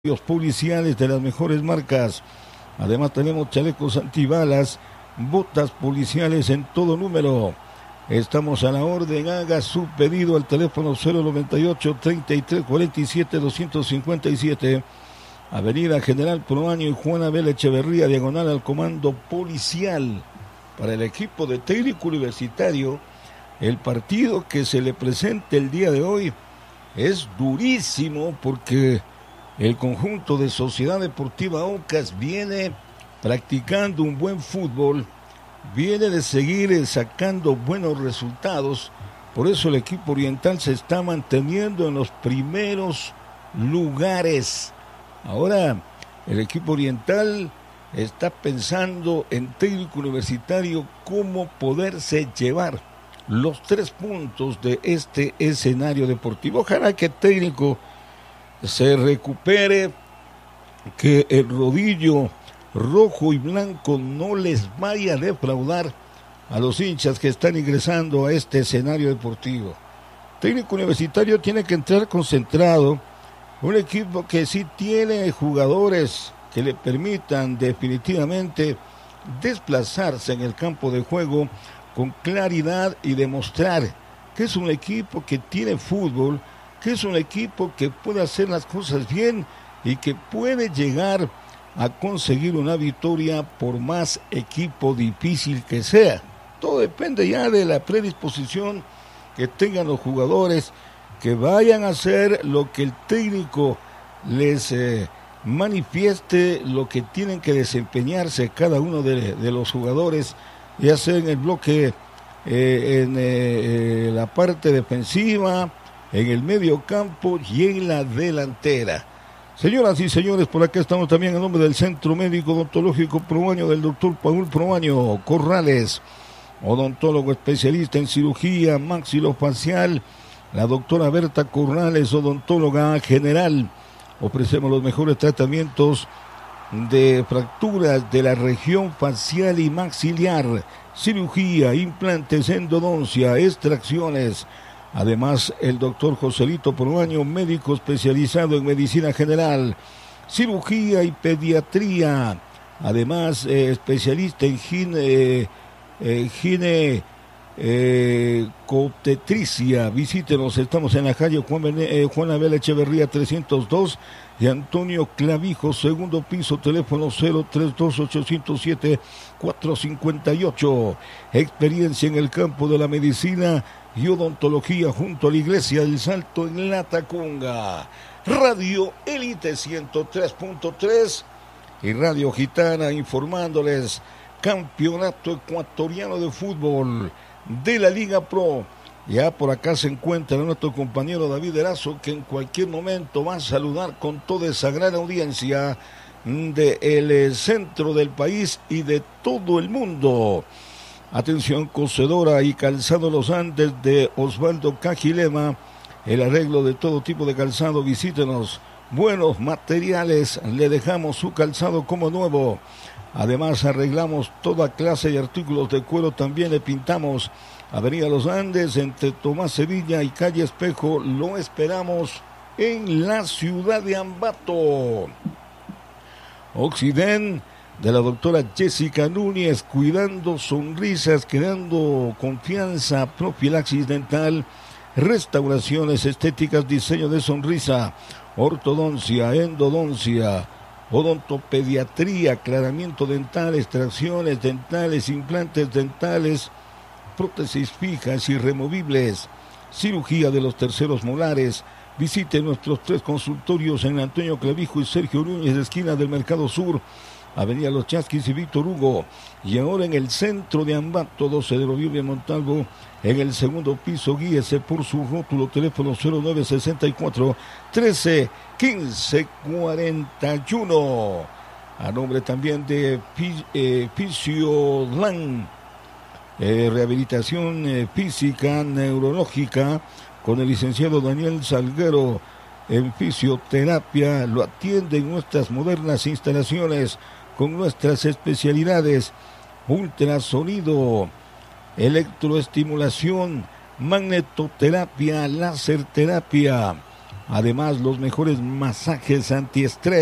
policiales de las mejores marcas. Además tenemos chalecos antibalas, botas policiales en todo número. Estamos a la orden, haga su pedido al teléfono 098-3347-257, Avenida General Proaño y Juan Abel Echeverría, diagonal al Comando Policial. Para el equipo de técnico universitario, el partido que se le presenta el día de hoy es durísimo porque el conjunto de Sociedad Deportiva Aucas viene practicando un buen fútbol, viene de seguir sacando buenos resultados, por eso el equipo oriental se está manteniendo en los primeros lugares. Ahora el equipo oriental está pensando en técnico universitario cómo poderse llevar los 3 puntos de este escenario deportivo. Ojalá que el técnico se recupere, que el rodillo rojo y blanco no les vaya a defraudar a los hinchas que están ingresando a este escenario deportivo. Técnico universitario tiene que entrar concentrado, un equipo que sí tiene jugadores que le permitan definitivamente desplazarse en el campo de juego con claridad y demostrar que es un equipo que tiene fútbol, que es un equipo que puede hacer las cosas bien y que puede llegar a conseguir una victoria por más equipo difícil que sea. Todo depende ya de la predisposición que tengan los jugadores, que vayan a hacer lo que el técnico les manifieste, lo que tienen que desempeñarse cada uno de los jugadores, ya sea en el bloque, en la parte defensiva, en el medio campo y en la delantera. Señoras y señores, por acá estamos también en nombre del Centro Médico Odontológico Proaño, del doctor Paul Proaño Corrales, odontólogo especialista en cirugía maxilofacial, la doctora Berta Corrales, odontóloga general. Ofrecemos los mejores tratamientos de fracturas de la región facial y maxilar, cirugía, implantes, endodoncia, extracciones. Además, el doctor Joselito Proaño, médico especializado en medicina general, cirugía y pediatría. Además, especialista en ginecobstetricia. Visítenos, estamos en la calle Juan Abel Echeverría 302 y Antonio Clavijo, segundo piso, teléfono 032-807-458. Experiencia en el campo de la medicina y odontología junto a la Iglesia del Salto en La Tacunga. Radio Élite 103.3 y Radio Gitana informándoles campeonato ecuatoriano de fútbol de la Liga Pro. Ya por acá se encuentra nuestro compañero David Erazo, que en cualquier momento va a saludar con toda esa gran audiencia del centro del país y de todo el mundo. Atención, cocedora y calzado Los Andes de Osvaldo Cajilema, el arreglo de todo tipo de calzado. Visítenos, buenos materiales, le dejamos su calzado como nuevo. Además arreglamos toda clase de artículos de cuero, también le pintamos. Avenida Los Andes, entre Tomás Sevilla y Calle Espejo, lo esperamos en la ciudad de Ambato. Occident, de la doctora Jessica Núñez, cuidando sonrisas, creando confianza, profilaxis dental, restauraciones estéticas, diseño de sonrisa, ortodoncia, endodoncia, odontopediatría, aclaramiento dental, extracciones dentales, implantes dentales, prótesis fijas y removibles, cirugía de los terceros molares. Visite nuestros 3 consultorios en Antonio Clavijo y Sergio Núñez, esquina del Mercado Sur, Avenida Los Chasquis y Víctor Hugo. Y ahora en el centro de Ambato, 12 de noviembre, Montalvo, en el segundo piso. Guíese por su rótulo, teléfono 0964-13-15-41. A nombre también de Fisiolan, rehabilitación física, neurológica, con el licenciado Daniel Salguero en fisioterapia. Lo atiende en nuestras modernas instalaciones con nuestras especialidades: ultrasonido, electroestimulación, magnetoterapia, láserterapia, Además, los mejores masajes antiestrés